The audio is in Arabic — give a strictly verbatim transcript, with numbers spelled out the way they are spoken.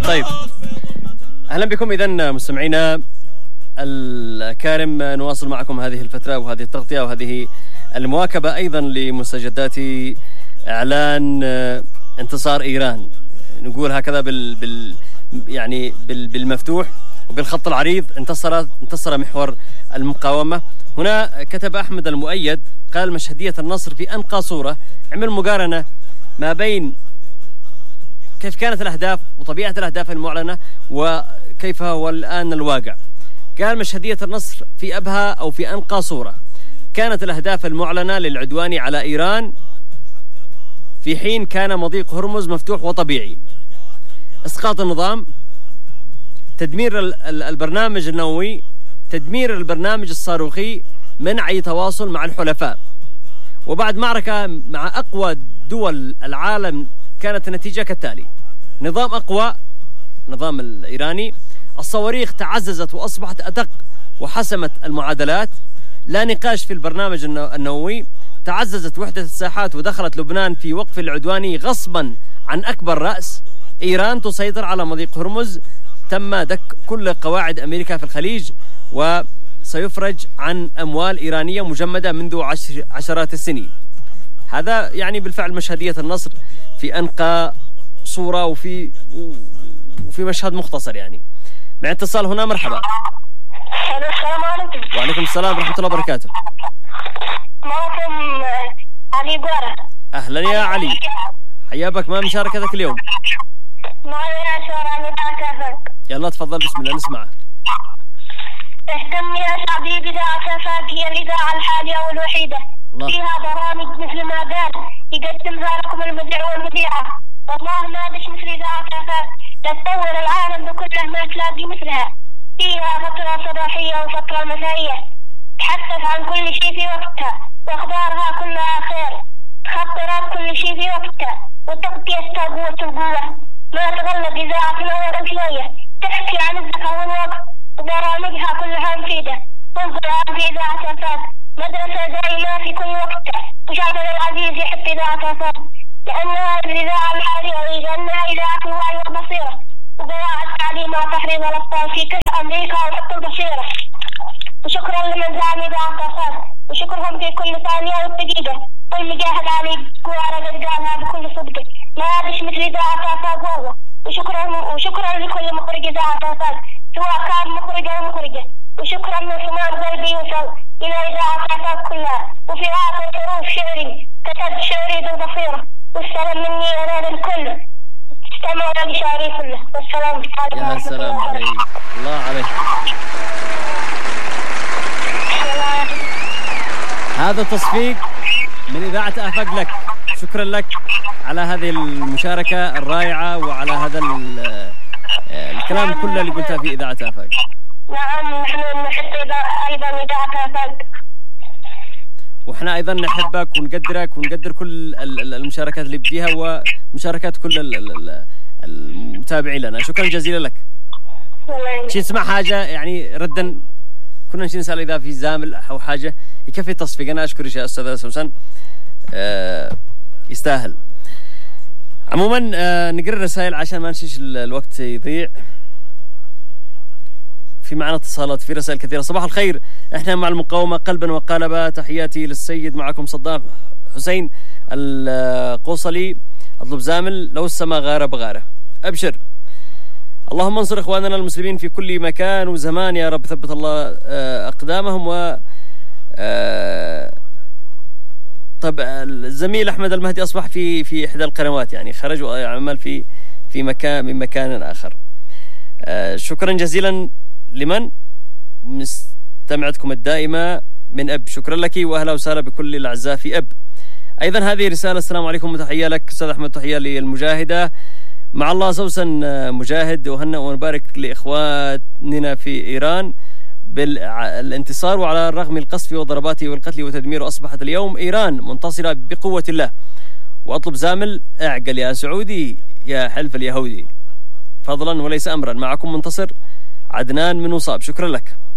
طيب أهلا بكم إذن مستمعينا الكارم، نواصل معكم هذه الفترة وهذه التغطية وهذه المواكبة أيضا لمستجدات إعلان انتصار إيران. نقول هكذا بال, بال يعني بال بالمفتوح وبالخط العريض، انتصر انتصر محور المقاومة. هنا كتب أحمد المؤيد قال مشهدية النصر في أنقى صورة، عمل مقارنة ما بين كيف كانت الأهداف وطبيعة الأهداف المعلنة وكيف هو الآن الواقع. قال مشهدية النصر في أبهى أو في أنقى صورة، كانت الأهداف المعلنة للعدوان على إيران في حين كان مضيق هرمز مفتوح وطبيعي، إسقاط النظام، تدمير البرنامج النووي، تدمير البرنامج الصاروخي، منع أي تواصل مع الحلفاء. وبعد معركة مع أقوى دول العالم كانت النتيجة كالتالي: نظام أقوى، نظام الإيراني، الصواريخ تعززت وأصبحت أدق وحسمت المعادلات، لا نقاش في البرنامج النووي، تعززت وحدة الساحات ودخلت لبنان في وقف العدواني غصبا عن أكبر رأس، إيران تسيطر على مضيق هرمز، تم دك كل قواعد أمريكا في الخليج، وسيفرج عن أموال إيرانية مجمدة منذ عشر عشرات السنين. هذا يعني بالفعل مشهدية النصر في أنقى صورة وفي وفي مشهد مختصر. يعني مع اتصال هنا، مرحبا. السلام عليكم. وعليكم السلام ورحمة الله وبركاته. معكم علي قارة. أهلا يا علي، حيابك. ما مشاركتك اليوم؟ معي شارع نداء. يلا تفضل، بسم الله نسمعه. اهتم يا شعبي بإذاعة آفاق، هي الإذاعة الحالية والوحيدة الله. فيها برامج مثل ما قال يقدمها لكم المذيع والمذيعة، والله ما دش مثل إذاعة آفاق، تتطور العالم بكله ما تلاقي مثلها. فيها فترة صباحية وفترة مسائية، تحدث عن كل شيء في وقتها، وأخبارها كلها خير، تخطرات كل شيء في وقتها، وتغطيتها قوة القوة. ما تغلب إذاعتنا ولا شوية، تحكي عن الذكاء والوقت، وبرامجها كلها مفيدة. انظرها في إذاعة آفاق، مدرسة دائمة في كل وقتها، وشعبنا العزيز يحب إذاعة آفاق لأنها الإذاعة الحالية، لأنها إذاعة الوعي والبصيرة، وقواعد تعليم وتحريض الأطفال في كل أمريكا وحتى البصيرة. وشكرا لمن دعم إذاعة آفاق، وشكرهم في كل ثانية والدقيقة، والمجاهد علي قوارة قد قالها بكل صدق، ما هذش مثل إذاعة آفاق والله. وشكرا وشكرا لكل مخرج إذاعة آفاق، سواء كان مخرج أو مخرجة، وشكرا من صمام قلبي يوصل إلى إذاعة آفاق كلها. وفي آخر حروف شعري كتبت شعري ذو بصيرة، والسلام مني أنا للكل، استمعوا لشعري كله، والسلام عليكم. يا سلام عليك، الله عليك. هذا تصفيق من إذاعة آفاق لك، شكرا لك على هذه المشاركة الرائعة وعلى هذا الكلام كله اللي قلتها في إذاعة آفاق. نعم، نحن نحب أيضا إذاعة آفاق، وإحنا أيضا نحبك ونقدرك ونقدر كل المشاركات اللي بديها ومشاركات كل المتابعين لنا. شكرا جزيلا لك. شي تسمع حاجة يعني ردا، كنا نشي نسأل إذا في زامل أو حاجة يكفي تصفيق. أنا أشكرك يا أستاذ سوسن، أه يستاهل. عموما أه نقرأ الرسائل عشان ما نشيش الوقت يضيع. في معنا اتصالات، في رسائل كثيرة. صباح الخير، احنا مع المقاومة قلبا وقالبا، تحياتي للسيد، معكم صدام حسين القوصلي، اطلب زامل لو السما غارة بغارة. ابشر، اللهم انصر اخواننا المسلمين في كل مكان وزمان يا رب، ثبت الله اقدامهم. و طب الزميل احمد المهدي اصبح في في احدى القنوات، يعني خرج ويعمل في في مكان من مكان اخر. شكرا جزيلا لمن مستمعتكم الدائمة من أب، شكرا لك واهلا وسهلا بكل الاعزاء في أب. ايضا هذه رسالة: السلام عليكم، وتحية لك استاذ احمد، تحية للمجاهدة مع الله سوسن مجاهد، وهنا ونبارك لاخواننا في ايران بالانتصار، وعلى الرغم من القصف والضربات والقتل والتدمير اصبحت اليوم ايران منتصرة بقوة الله. واطلب زامل: اعقل يا سعودي يا حلف اليهودي، فضلا وليس امرا. معكم منتصر عدنان من وصاب، شكرا لك.